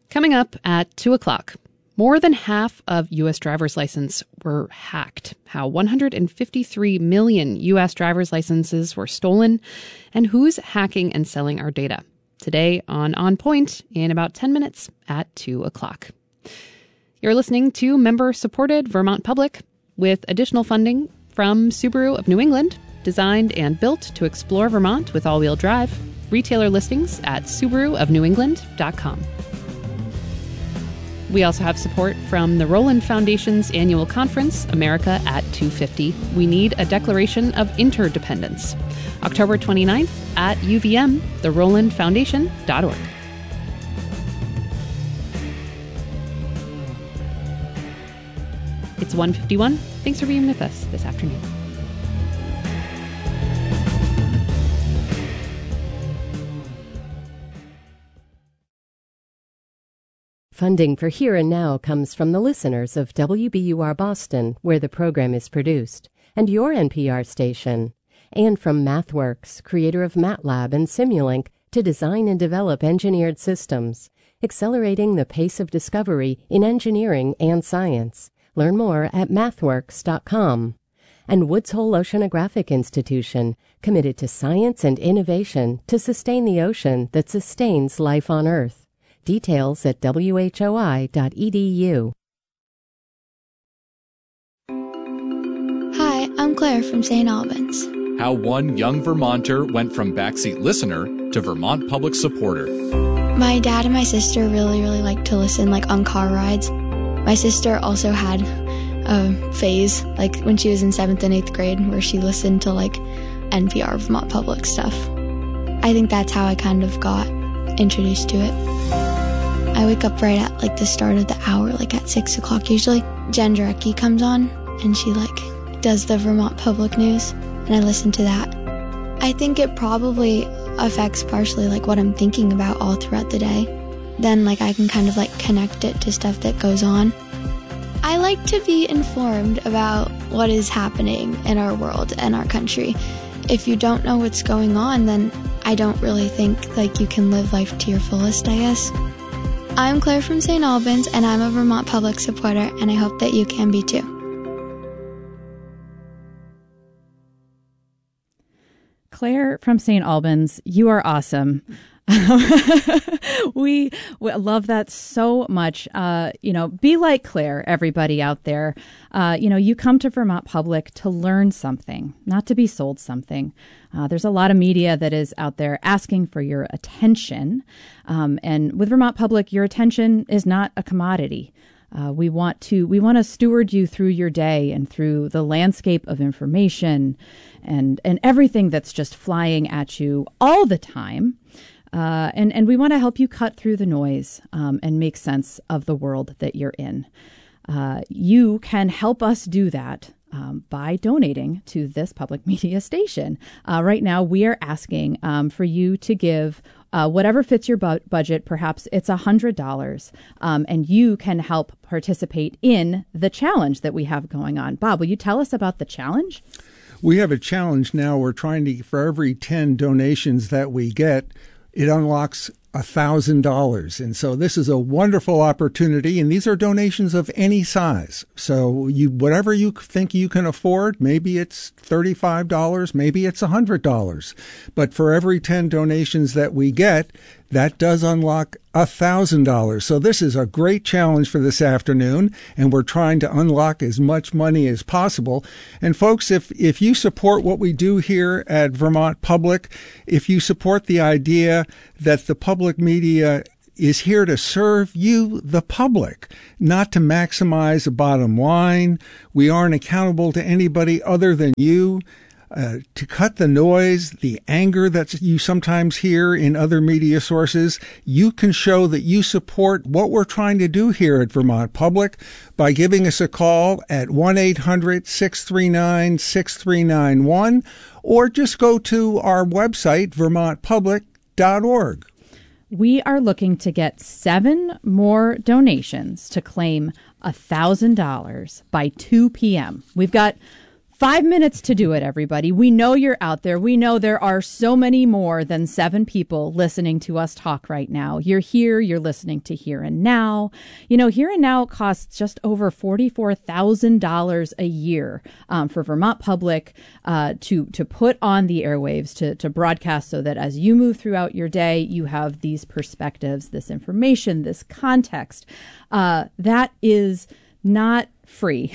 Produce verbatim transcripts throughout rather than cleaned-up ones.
Coming up at two o'clock, more than half of U S driver's licenses were hacked, how one hundred fifty-three million U S driver's licenses were stolen, and who's hacking and selling our data. Today on On Point in about ten minutes at two o'clock. You're listening to member-supported Vermont Public with additional funding from Subaru of New England, designed and built to explore Vermont with all-wheel drive. Retailer listings at subaru of new england dot com. We also have support from the Roland Foundation's annual conference, America at two fifty. We need a declaration of interdependence. October twenty-ninth at U V M, the roland foundation dot org. It's one fifty-one. Thanks for being with us this afternoon. Funding for Here and Now comes from the listeners of W B U R Boston, where the program is produced, and your N P R station, and from MathWorks, creator of MATLAB and Simulink, to design and develop engineered systems, accelerating the pace of discovery in engineering and science. Learn more at mathworks dot com. And Woods Hole Oceanographic Institution, committed to science and innovation to sustain the ocean that sustains life on Earth. Details at W H O I dot E D U. Hi, I'm Claire from Saint Albans. How one young Vermonter went from backseat listener to Vermont Public supporter. My dad and my sister really, really like to listen, like, on car rides. My sister also had a phase, like, when she was in seventh and eighth grade, where she listened to, like, N P R Vermont Public stuff. I think that's how I kind of got introduced to it. I wake up right at, like, the start of the hour, like at six o'clock usually. Jen Jarecki comes on, and she, like, does the Vermont Public News, and I listen to that. I think it probably affects partially, like, what I'm thinking about all throughout the day. Then, like, I can kind of, like, connect it to stuff that goes on. I like to be informed about what is happening in our world and our country. If you don't know what's going on, then I don't really think, like, you can live life to your fullest, I guess. I'm Claire from Saint Albans, and I'm a Vermont Public supporter, and I hope that you can be too. Claire from Saint Albans, you are awesome. we, we love that so much. Uh, you know, be like Claire, everybody out there. Uh, you know, you come to Vermont Public to learn something, not to be sold something. Uh, there's a lot of media that is out there asking for your attention. Um, and with Vermont Public, your attention is not a commodity. Uh, we want to we want to steward you through your day and through the landscape of information and and everything that's just flying at you all the time. Uh, and, and we want to help you cut through the noise um, and make sense of the world that you're in. Uh, you can help us do that um, by donating to this public media station. Uh, right now, we are asking um, for you to give uh, whatever fits your bu- budget. Perhaps it's one hundred dollars, um, and you can help participate in the challenge that we have going on. Bob, will you tell us about the challenge? We have a challenge now. We're trying to, for every ten donations that we get, it unlocks one thousand dollars. And so this is a wonderful opportunity. And these are donations of any size. So you, whatever you think you can afford, maybe it's thirty-five dollars, maybe it's one hundred dollars. But for every ten donations that we get, that does unlock one thousand dollars. So this is a great challenge for this afternoon, and we're trying to unlock as much money as possible. And folks, if, if you support what we do here at Vermont Public, if you support the idea that the public media is here to serve you, the public, not to maximize a bottom line. We aren't accountable to anybody other than you. Uh, to cut the noise, the anger that you sometimes hear in other media sources, you can show that you support what we're trying to do here at Vermont Public by giving us a call at one eight hundred six three nine six three nine one, or just go to our website, vermont public dot org. We are looking to get seven more donations to claim one thousand dollars by two p.m. We've got Five minutes to do it, everybody. We know you're out there. We know there are so many more than seven people listening to us talk right now. You're here. You're listening to Here and Now. You know, Here and Now costs just over forty-four thousand dollars a year um, for Vermont Public uh, to to put on the airwaves, to, to broadcast, so that as you move throughout your day, you have these perspectives, this information, this context. Uh, that is not free.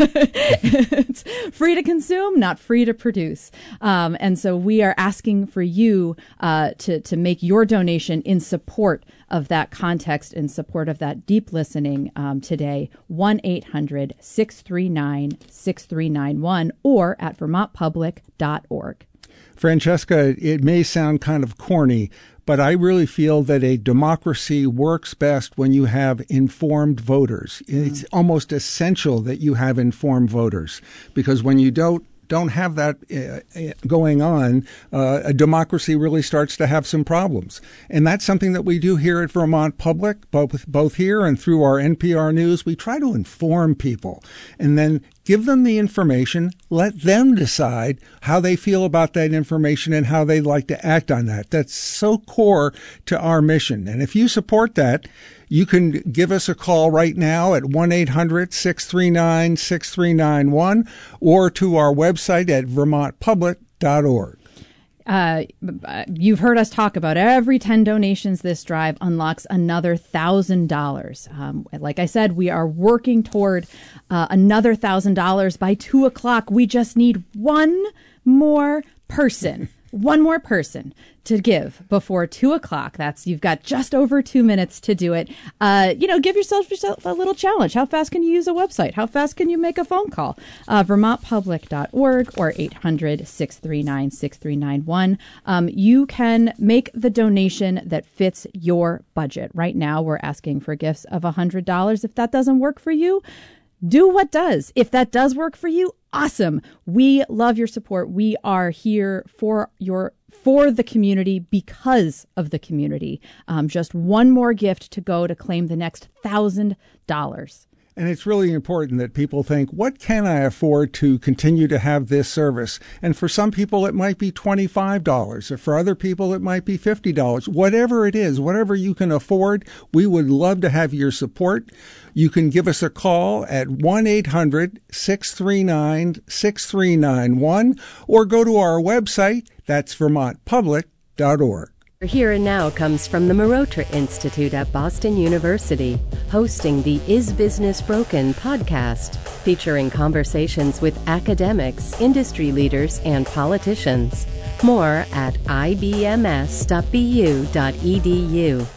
It's free to consume, not free to produce. Um, and so we are asking for you uh, to, to make your donation in support of that context, in support of that deep listening um, today. one eight hundred six three nine six three nine one or at vermont public dot org. Francesca, it may sound kind of corny, but I really feel that a democracy works best when you have informed voters. Mm. It's almost essential that you have informed voters, because when you don't don't have that uh, going on, uh, a democracy really starts to have some problems. And that's something that we do here at Vermont Public, both both here and through our N P R News. We try to inform people and then give them the information, let them decide how they feel about that information and how they'd like to act on that. That's so core to our mission. And if you support that, you can give us a call right now at one eight hundred six three nine six three nine one or to our website at vermont public dot org. Uh, you've heard us talk about every ten donations this drive unlocks another one thousand dollars. Um, like I said, we are working toward uh, another one thousand dollars by two o'clock. We just need one more person. One more person to give before two o'clock. That's, you've got just over two minutes to do it. Uh, you know, give yourself, yourself a little challenge. How fast can you use a website? How fast can you make a phone call? Uh, vermont public dot org or eight hundred six three nine six three nine one. Um, you can make the donation that fits your budget. Right now, we're asking for gifts of one hundred dollars. If that doesn't work for you, do what does. If that does work for you, awesome. We love your support. We are here for your for the community, because of the community. Um, just one more gift to go to claim the next one thousand dollars. And it's really important that people think, what can I afford to continue to have this service? And for some people, it might be twenty-five dollars. Or for other people, it might be fifty dollars. Whatever it is, whatever you can afford, we would love to have your support. You can give us a call at one eight hundred six three nine six three nine one or go to our website. That's vermont public dot org. Here and Now comes from the Marotra Institute at Boston University, hosting the Is Business Broken podcast, featuring conversations with academics, industry leaders, and politicians. More at I B M S dot B U dot E D U.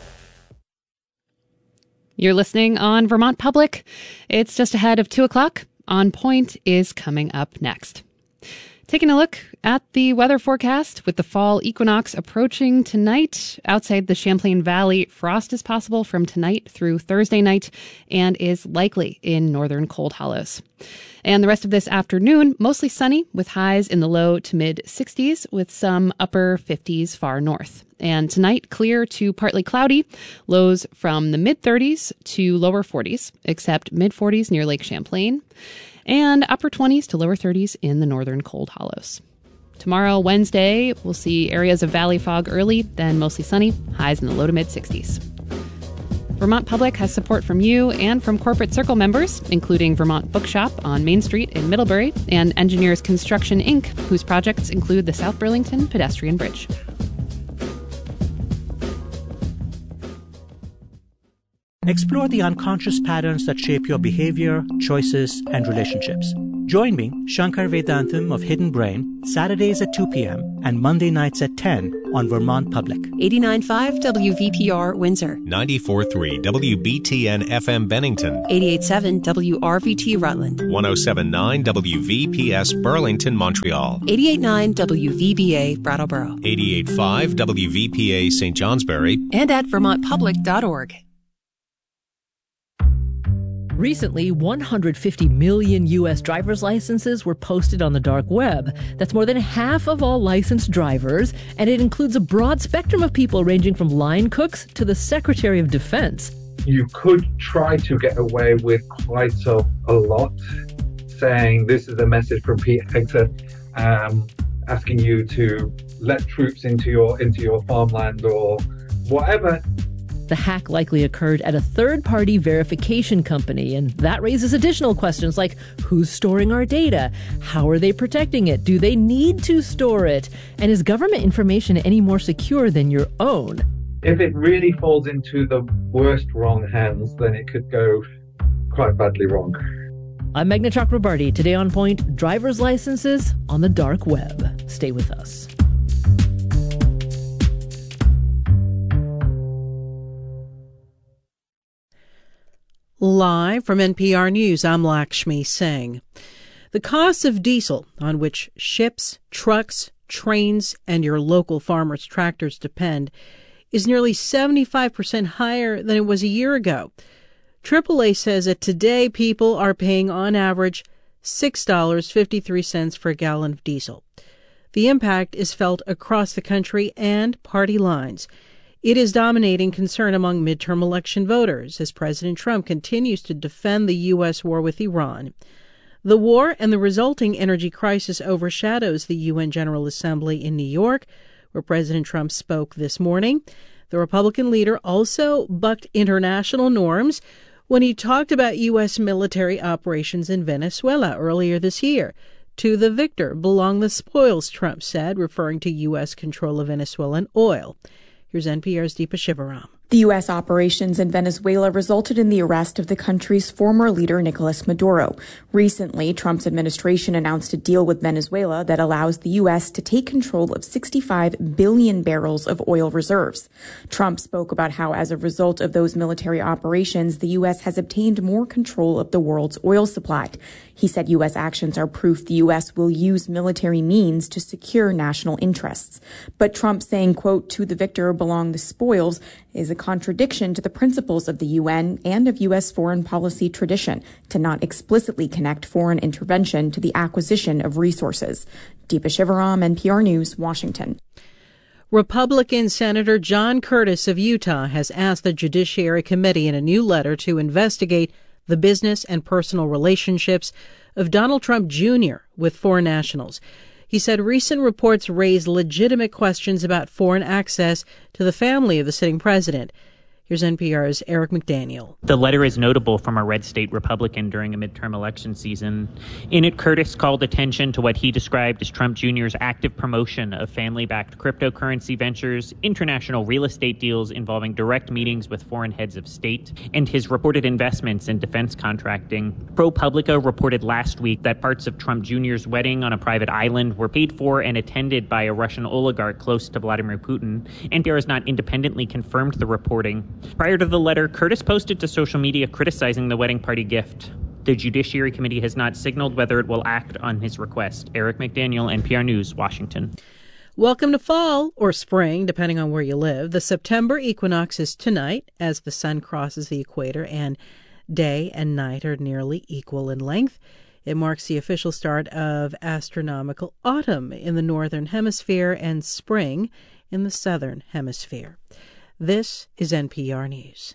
You're listening on Vermont Public. It's just ahead of two o'clock. On Point is coming up next. Taking a look at the weather forecast with the fall equinox approaching tonight. Outside the Champlain Valley, frost is possible from tonight through Thursday night and is likely in northern cold hollows. And the rest of this afternoon, mostly sunny with highs in the low to mid sixties with some upper fifties far north. And tonight, clear to partly cloudy, lows from the mid thirties to lower forties, except mid forties near Lake Champlain, and upper twenties to lower thirties in the northern cold hollows. Tomorrow, Wednesday, we'll see areas of valley fog early, then mostly sunny, highs in the low to mid sixties. Vermont Public has support from you and from Corporate Circle members, including Vermont Bookshop on Main Street in Middlebury and Engineers Construction, Incorporated, whose projects include the South Burlington Pedestrian Bridge. Explore the unconscious patterns that shape your behavior, choices, and relationships. Join me, Shankar Vedantam of Hidden Brain, Saturdays at two p.m. and Monday nights at ten on Vermont Public. eighty-nine point five W V P R Windsor. ninety-four point three W B T N F M Bennington. eighty-eight point seven W R V T Rutland. one oh seven point nine W V P S Burlington, Montreal. eighty-eight point nine W V B A Brattleboro. eighty-eight point five W V P A Saint Johnsbury. And at vermont public dot org. Recently, one hundred fifty million U S driver's licenses were posted on the dark web. That's more than half of all licensed drivers, and it includes a broad spectrum of people ranging from line cooks to the Secretary of Defense. You could try to get away with quite a, a lot saying this is a message from Pete Hegseth, um, asking you to let troops into your into your farmland or whatever. The hack likely occurred at a third-party verification company, and that raises additional questions like who's storing our data? How are they protecting it? Do they need to store it? And is government information any more secure than your own? If it really falls into the worst wrong hands, then it could go quite badly wrong. I'm Meghna Chakrabarty. Today on Point, driver's licenses on the dark web. Stay with us. Live from N P R News, I'm Lakshmi Singh. The cost of diesel, on which ships, trucks, trains, and your local farmers' tractors depend, is nearly seventy-five percent higher than it was a year ago. triple A says that today people are paying on average six dollars and fifty-three cents for a gallon of diesel. The impact is felt across the country and party lines. It is dominating concern among midterm election voters as President Trump continues to defend the U S war with Iran. The war and the resulting energy crisis overshadows the U N General Assembly in New York, where President Trump spoke this morning. The Republican leader also bucked international norms when he talked about U S military operations in Venezuela earlier this year. To the victor belong the spoils, Trump said, referring to U S control of Venezuelan oil. Here's N P R's Deepa Shivaram. The U S operations in Venezuela resulted in the arrest of the country's former leader, Nicolas Maduro. Recently, Trump's administration announced a deal with Venezuela that allows the U S to take control of sixty-five billion barrels of oil reserves. Trump spoke about how, as a result of those military operations, the U S has obtained more control of the world's oil supply. He said U S actions are proof the U S will use military means to secure national interests. But Trump saying, quote, to the victor belong the spoils, is a contradiction to the principles of the U N and of U S foreign policy tradition to not explicitly connect foreign intervention to the acquisition of resources. Deepa Shivaram, N P R News, Washington. Republican Senator John Curtis of Utah has asked the Judiciary Committee in a new letter to investigate the business and personal relationships of Donald Trump Junior with foreign nationals. He said recent reports raise legitimate questions about foreign access to the family of the sitting president. Here's N P R's Eric McDaniel. The letter is notable from a red state Republican during a midterm election season. In it, Curtis called attention to what he described as Trump Junior's active promotion of family-backed cryptocurrency ventures, international real estate deals involving direct meetings with foreign heads of state, and his reported investments in defense contracting. ProPublica reported last week that parts of Trump Junior's wedding on a private island were paid for and attended by a Russian oligarch close to Vladimir Putin. N P R has not independently confirmed the reporting. Prior to the letter, Curtis posted to social media criticizing the wedding party gift. The Judiciary Committee has not signaled whether it will act on his request. Eric McDaniel, N P R News, Washington. Welcome to fall, or spring, depending on where you live. The September equinox is tonight as the sun crosses the equator and day and night are nearly equal in length. It marks the official start of astronomical autumn in the northern hemisphere and spring in the southern hemisphere. This is N P R News.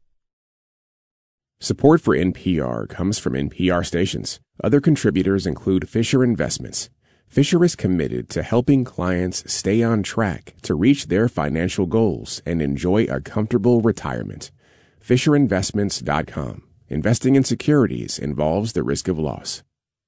Support for N P R comes from N P R stations. Other contributors include Fisher Investments. Fisher is committed to helping clients stay on track to reach their financial goals and enjoy a comfortable retirement. Fisher Investments dot com. Investing in securities involves the risk of loss.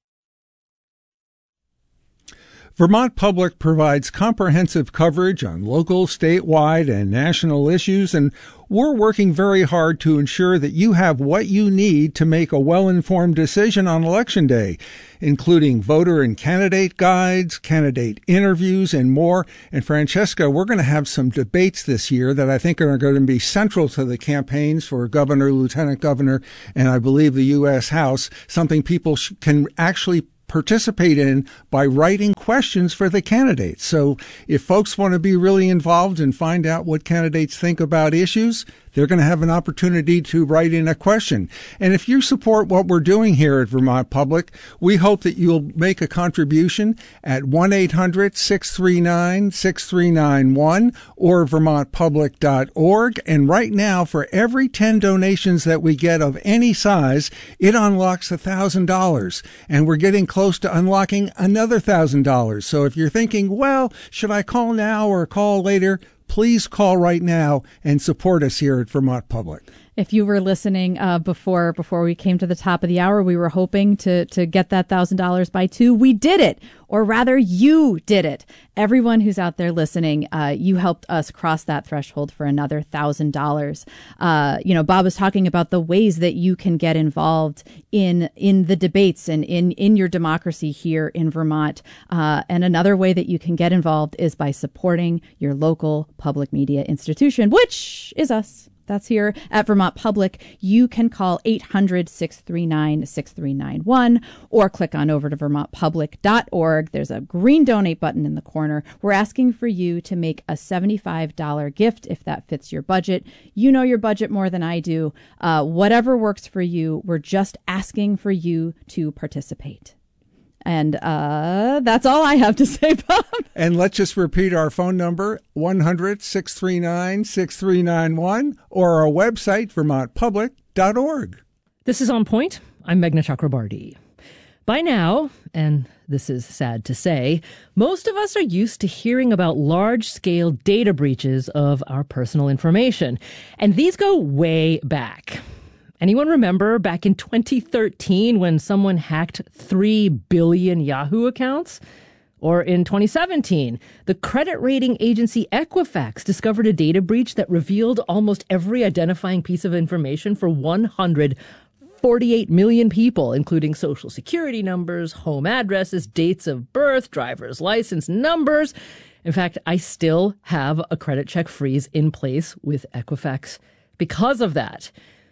Vermont Public provides comprehensive coverage on local, statewide, and national issues, and we're working very hard to ensure that you have what you need to make a well-informed decision on Election Day, including voter and candidate guides, candidate interviews, and more. And Francesca, we're going to have some debates this year that I think are going to be central to the campaigns for governor, lieutenant governor, and I believe the U S House, something people sh- can actually participate in by writing questions for the candidates. So if folks want to be really involved and find out what candidates think about issues, they're going to have an opportunity to write in a question. And if you support what we're doing here at Vermont Public, we hope that you'll make a contribution at one eight hundred six three nine six three nine one or vermont public dot org. And right now, for every ten donations that we get of any size, it unlocks one thousand dollars. And we're getting close to unlocking another one thousand dollars. So if you're thinking, well, should I call now or call later? Please call right now and support us here at Vermont Public. If you were listening uh, before before we came to the top of the hour, we were hoping to to get that one thousand dollars by two. We did it, or rather, you did it. Everyone who's out there listening, uh, you helped us cross that threshold for another one thousand dollars. Uh, you know, Bob was talking about the ways that you can get involved in in the debates and in, in your democracy here in Vermont. Uh, and another way that you can get involved is by supporting your local public media institution, which is us. That's here at Vermont Public. You can call eight hundred six three nine six three nine one or click on over to vermont public dot org. There's a green donate button in the corner. We're asking for you to make a seventy-five dollars gift if that fits your budget. You know your budget more than I do. Uh, whatever works for you, we're just asking for you to participate. And uh, that's all I have to say, Bob. And let's just repeat our phone number, one hundred six three nine six three nine one, or our website, vermont public dot org. This is On Point. I'm Meghna Chakrabarty. By now, and this is sad to say, most of us are used to hearing about large-scale data breaches of our personal information. And these go way back. Anyone remember back in twenty thirteen when someone hacked three billion Yahoo accounts? Or in twenty seventeen, the credit rating agency Equifax discovered a data breach that revealed almost every identifying piece of information for one hundred forty-eight million people, including social security numbers, home addresses, dates of birth, driver's license numbers. In fact, I still have a credit check freeze in place with Equifax because of that.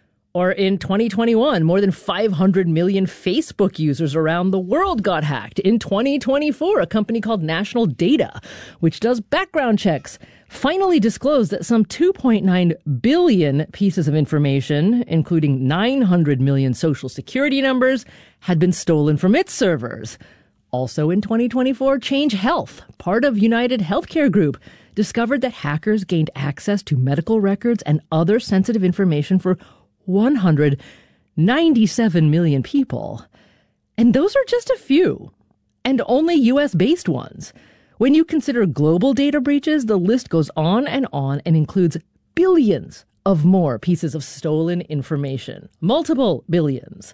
Or in twenty twenty-one, more than five hundred million Facebook users around the world got hacked. In twenty twenty-four, a company called National Data, which does background checks, finally disclosed that some two point nine billion pieces of information, including nine hundred million social security numbers, had been stolen from its servers. Also in twenty twenty-four, Change Health, part of United Healthcare Group, discovered that hackers gained access to medical records and other sensitive information for one hundred ninety-seven million people. And those are just a few, and only U S-based ones. When you consider global data breaches, the list goes on and on and includes billions of more pieces of stolen information. Multiple billions.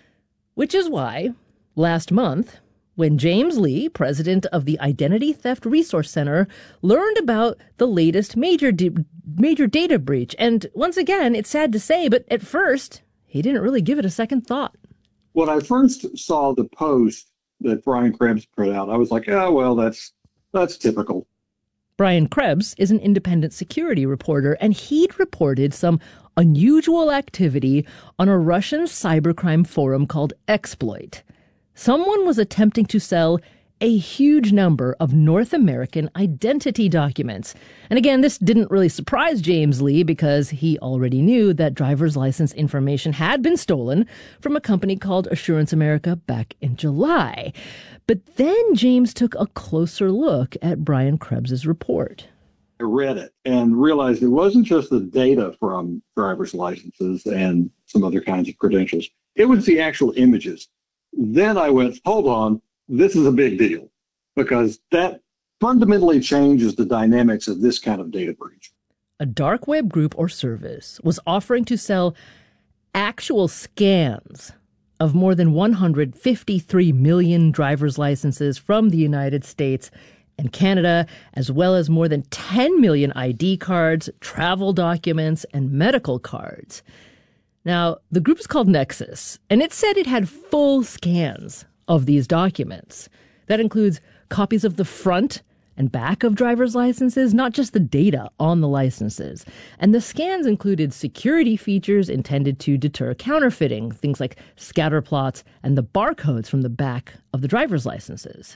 Which is why, last month, when James Lee, president of the Identity Theft Resource Center, learned about the latest major di- major data breach. And once again, it's sad to say, but at first, he didn't really give it a second thought. When I first saw the post that Brian Krebs put out, I was like, oh, well, that's that's typical. Brian Krebs is an independent security reporter, and he'd reported some unusual activity on a Russian cybercrime forum called Exploit. Someone was attempting to sell a huge number of North American identity documents. And again, this didn't really surprise James Lee because he already knew that driver's license information had been stolen from a company called Assurance America back in July. But then James took a closer look at Brian Krebs's report. I read it and realized it wasn't just the data from driver's licenses and some other kinds of credentials. It was the actual images. Then I went, hold on, this is a big deal, because that fundamentally changes the dynamics of this kind of data breach. A dark web group or service was offering to sell actual scans of more than one hundred fifty-three million driver's licenses from the United States and Canada, as well as more than ten million I D cards, travel documents, and medical cards. Now, the group is called Nexus, and it said it had full scans of these documents. That includes copies of the front and back of driver's licenses, not just the data on the licenses. And the scans included security features intended to deter counterfeiting, things like scatter plots and the barcodes from the back of the driver's licenses.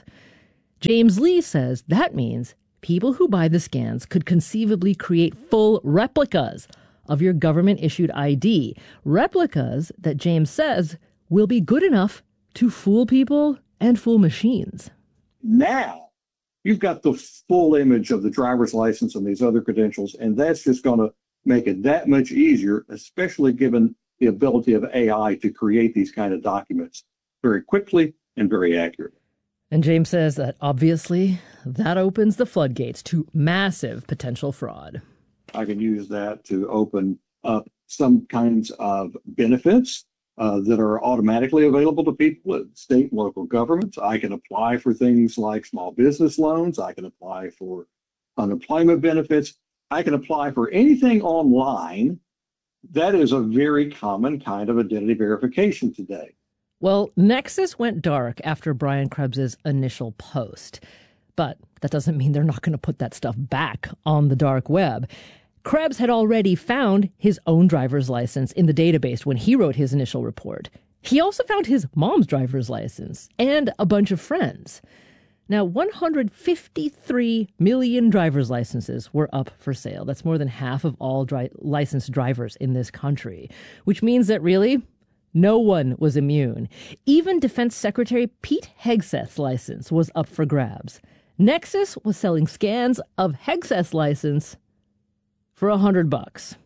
James Lee says that means people who buy the scans could conceivably create full replicas of your government-issued I D. Replicas that James says will be good enough to fool people and fool machines. Now, you've got the full image of the driver's license and these other credentials, and that's just going to make it that much easier, especially given the ability of A I to create these kind of documents very quickly and very accurately. And James says that obviously that opens the floodgates to massive potential fraud. I can use that to open up some kinds of benefits uh, that are automatically available to people at state and local governments. I can apply for things like small business loans. I can apply for unemployment benefits. I can apply for anything online. That is a very common kind of identity verification today. Well, Nexus went dark after Brian Krebs' initial post. But that doesn't mean they're not going to put that stuff back on the dark web. Krebs had already found his own driver's license in the database when he wrote his initial report. He also found his mom's driver's license and a bunch of friends. Now, one hundred fifty-three million driver's licenses were up for sale. That's more than half of all dri- licensed drivers in this country, which means that really no one was immune. Even Defense Secretary Pete Hegseth's license was up for grabs. Nexus was selling scans of Hegseth's license for a hundred bucks.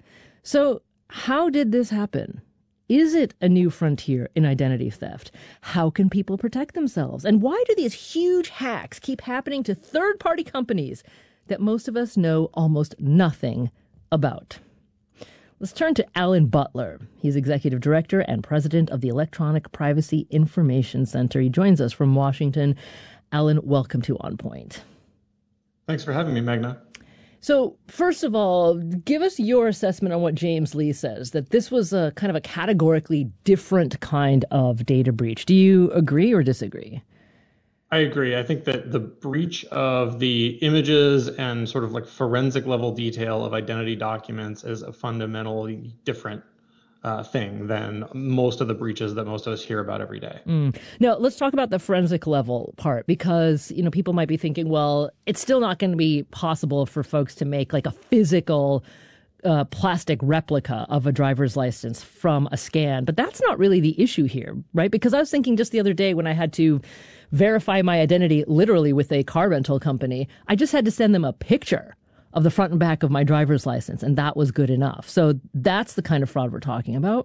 So how did this happen? Is it a new frontier in identity theft? How can people protect themselves? And why do these huge hacks keep happening to third-party companies that most of us know almost nothing about? Let's turn to Alan Butler. He's executive director and president of the Electronic Privacy Information Center. He joins us from Washington. Alan, welcome to On Point. Thanks for having me, Magna. So, first of all, give us your assessment on what James Lee says, that this was a kind of a categorically different kind of data breach. Do you agree or disagree? I agree. I think that the breach of the images and sort of like forensic level detail of identity documents is a fundamentally different uh, thing than most of the breaches that most of us hear about every day. Mm. Now, let's talk about the forensic level part, because, you know, people might be thinking, well, it's still not going to be possible for folks to make like a physical uh, plastic replica of a driver's license from a scan. But that's not really the issue here, right? Because I was thinking just the other day when I had to verify my identity literally with a car rental company, I just had to send them a picture of the front and back of my driver's license, and that was good enough. So that's the kind of fraud we're talking about.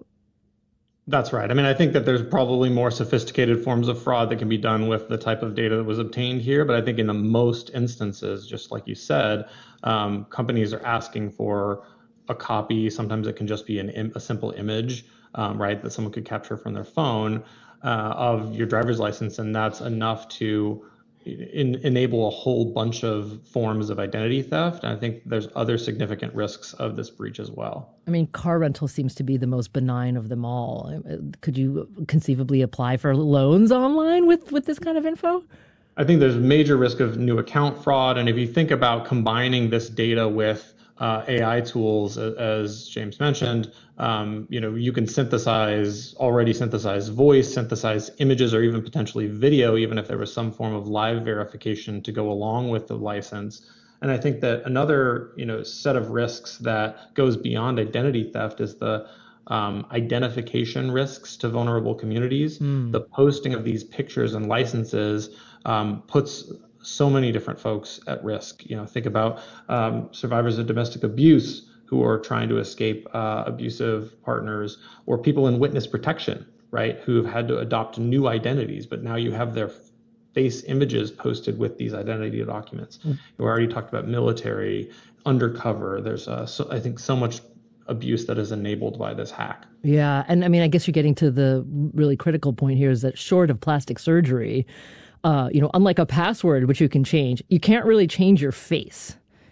That's right. I mean, I think that there's probably more sophisticated forms of fraud that can be done with the type of data that was obtained here. But I think in the most instances, just like you said, um, companies are asking for a copy. Sometimes it can just be an im- a simple image, um, right, that someone could capture from their phone uh, of your driver's license. And that's enough to In, enable a whole bunch of forms of identity theft. And I think there's other significant risks of this breach as well. I mean, car rental seems to be the most benign of them all. Could you conceivably apply for loans online with, with this kind of info? I think there's major risk of new account fraud. And if you think about combining this data with uh, A I tools, as James mentioned, um, you know, you can synthesize, already synthesize voice, synthesize images, or even potentially video, even if there was some form of live verification to go along with the license. And I think that another, you know, set of risks that goes beyond identity theft is the um, identification risks to vulnerable communities. Mm. The posting of these pictures and licenses um, puts so many different folks at risk. You know, think about um, survivors of domestic abuse who are trying to escape uh, abusive partners, or people in witness protection, right, who have had to adopt new identities, but now you have their face images posted with these identity documents. Mm. You already talked about military, undercover. There's, uh, so, I think, so much abuse that is enabled by this hack. Yeah, and I mean, I guess you're getting to the really critical point here is that short of plastic surgery, uh, you know, unlike a password, which you can change, you can't really change your face.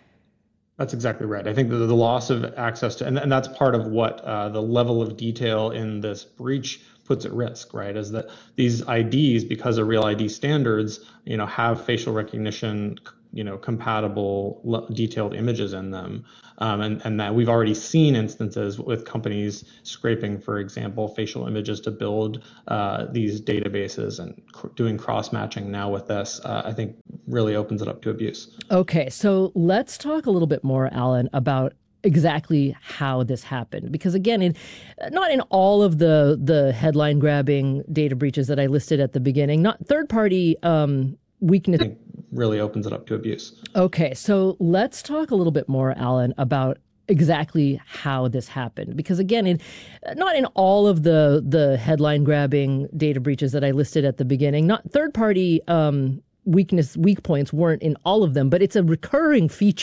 That's exactly right. I think the, the loss of access to, and, and that's part of what uh, the level of detail in this breach puts at risk, right? Is that these I Ds, because of Real I D standards, you know, have facial recognition, you know, compatible le- detailed images in them. Um, and, and that we've already seen instances with companies scraping, for example, facial images to build uh, these databases, and cr- doing cross-matching now with this, uh, I think really opens it up to abuse. Okay, so let's talk a little bit more, Alan, about exactly how this happened. Because again, in, not in all of the the headline grabbing data breaches that I listed at the beginning, not third party um, weakness really opens it up to abuse. Okay, so let's talk a little bit more, Alan, about exactly how this happened. Because again, in, not in all of the the headline grabbing data breaches that I listed at the beginning, not third party um, weakness weak points weren't in all of them, but it's a recurring feature